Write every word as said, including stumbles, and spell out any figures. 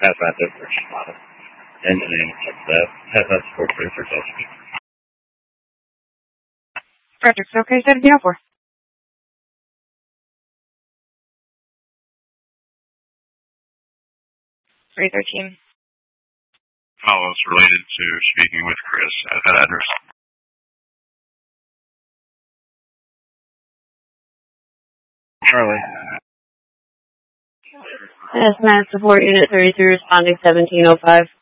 Hazmat responded. Engineering check that. Hazmat support ready for Delta. Frederick's okay, seventeen oh four. three thirteen. Follows related to speaking with Chris at that address. Charlie. Hazmat support unit thirty-three responding seventeen oh five.